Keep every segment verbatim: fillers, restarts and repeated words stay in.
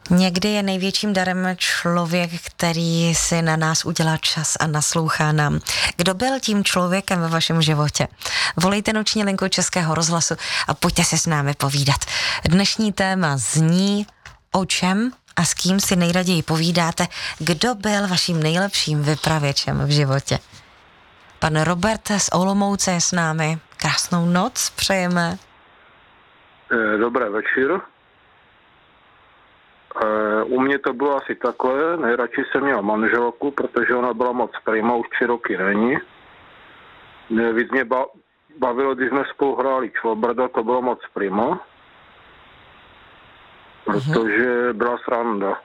Někdy je největším darem člověk, který si na nás udělá čas a naslouchá nám. Kdo byl tím člověkem ve vašem životě? Volejte noční linku Českého rozhlasu a pojďte se s námi povídat. Dnešní téma zní: o čem a s kým si nejraději povídáte? Kdo byl vaším nejlepším vypravěčem v životě? Pan Robert z Olomouce je s námi. Krásnou noc přejeme. Dobré večer. U mě to bylo asi takhle, nejradši jsem měl manželku, protože ona byla moc prima, už tři roky není. Víc mě bavilo, když jsme spolu hráli člobrda, to bylo moc prima, protože byla sranda.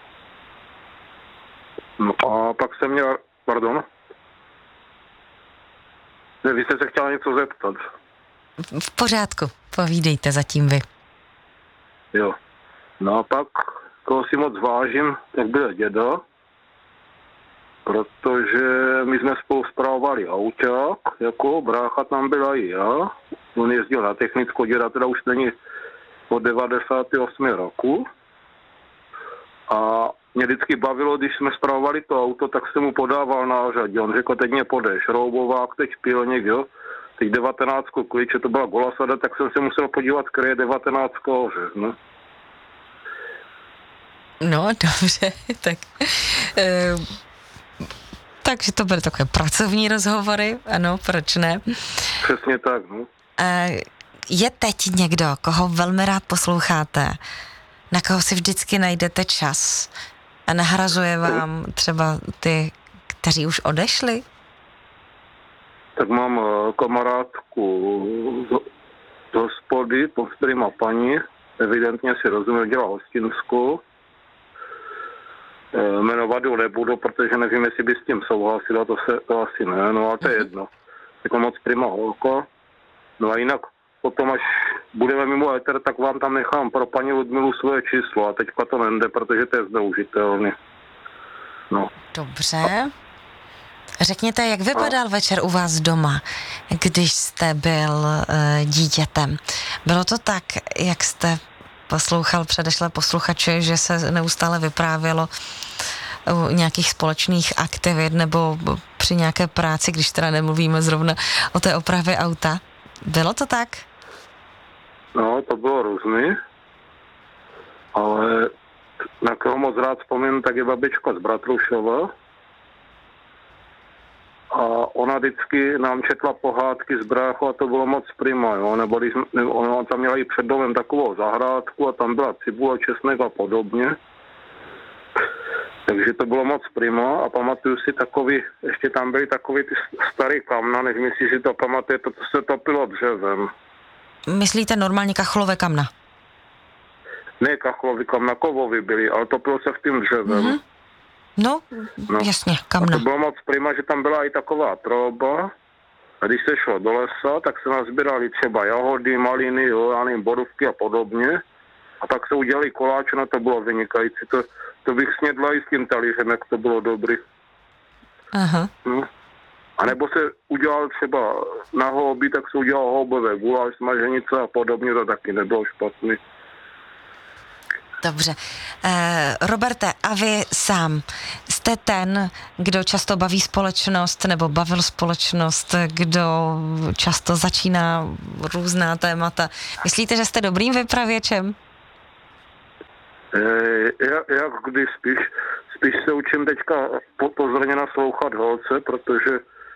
No a pak jsem měl, pardon, ne, vy jste se chtěla něco zeptat. V pořádku, povídejte zatím vy. Jo. No a pak, koho si moc vážím, tak byl děda, protože my jsme spolu spravovali auták, jako brácha tam byla i já. On jezdil na technickou, děda teda už není od devadesátého osmého roku. A mě vždycky bavilo, když jsme spravovali to auto, tak jsem mu podával nářadí. On řekl, teď mě podeš, roubovák, teď pilník, jo. Teď devatenáctku klíče, to byla Golasada, tak jsem se musel podívat, který je devatenáctku no. No, dobře, tak... E, takže to byly takové pracovní rozhovory, ano, proč ne? Přesně tak, no. E, je teď někdo, koho velmi rád posloucháte, na koho si vždycky najdete čas a nahrazuje vám třeba ty, kteří už odešli? Tak mám kamarádku z, z hospody, pod kterýma paní, evidentně si rozuměl, dělá hostinskou. E, jmenovat ho nebudu, protože nevím, jestli by s tím souhlasila, to, se, to asi ne, no ale to je jedno. Jako moc prima holka. No a jinak potom, až budeme mimo éter, tak vám tam nechám pro paní Ludmilu svoje číslo a teďka to nejde, protože to je zneužitelný. No. Dobře. Řekněte, jak vypadal večer u vás doma, když jste byl uh, dítětem? Bylo to tak, jak jste poslouchal předešlé posluchače, že se neustále vyprávělo o nějakých společných aktivit nebo při nějaké práci, když teda nemluvíme zrovna o té opravě auta? Bylo to tak? No, to bylo různý, ale na koho moc rád vzpomínám, tak je babička z Bratrušova. A ona vždycky nám četla pohádky z bráchu a to bylo moc prima, jo, nebo když, ona tam měla i před domem takovou zahrádku a tam byla cibule, česnek a podobně. Takže to bylo moc prima a pamatuju si takový, ještě tam byly takový ty starý kamna, než myslíš, že to pamatuje, to, co se topilo dřevem. Myslíte normálně kachlové kamna? Ne kachlové kamna, kovovy byly, ale topilo se v tím dřevem. Mm-hmm. No, no, jasně, kamna. A to bylo moc prima, že tam byla i taková trouba a když se šlo do lesa, tak se nazbírali třeba jahody, maliny, jo, já nevím, borůvky a podobně. A pak se udělali koláče, no to bylo vynikající. To, to bych snědla i s tím talířem, jak to bylo dobrý. Aha. No. A nebo se udělal třeba na houby, tak se udělal houbové guláš, smaženice a podobně, to taky nebylo špatný. Dobře. Eh, Roberte, a vy sám jste ten, kdo často baví společnost nebo bavil společnost, kdo často začíná různá témata. Myslíte, že jste dobrým vypravěčem? Eh, já, já když spíš, spíš se učím teďka po, pozorně naslouchat holce, protože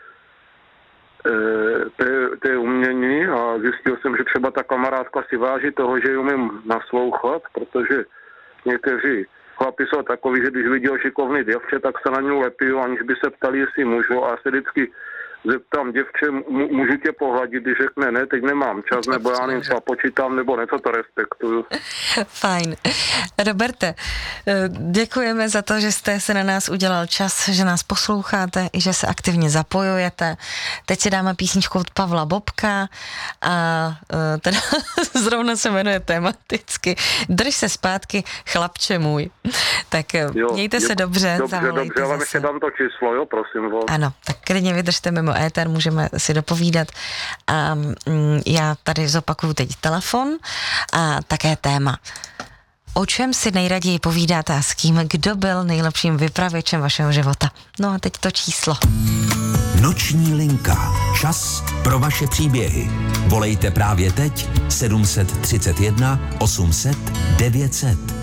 eh, to, je, to je umění a zjistil jsem, že třeba ta kamarádka si váží toho, že ji umím naslouchat, protože někteří chlapi jsou takový, že když vidí šikovný děvče, tak se na něj lepí, aniž by se ptali, jestli můžu. A já se vždycky zeptám, děvče, můžu tě pohladit, když řekne ne, teď nemám čas, nebo já nevím, co počítám, nebo něco, to respektuju. Fajn. Roberte, děkujeme za to, že jste se na nás udělal čas, že nás posloucháte i že se aktivně zapojujete. Teď si dáme písničku od Pavla Bobka a teda zrovna se jmenuje tematicky Drž se zpátky, chlapče můj. Tak jo, mějte se dobře, dobře, zavolejte dobře, já vám ještě dám to číslo, jo, prosím vás. Ano, tak klidně vydržte mimo éter, můžeme si dopovídat. A mm, já tady zopakuju teď telefon a také téma. O čem si nejraději povídáte a s kým? Kdo byl nejlepším vypravěčem vašeho života? No a teď to číslo. Noční linka. Čas pro vaše příběhy. Volejte právě teď sedm set třicet jedna osm set devět set.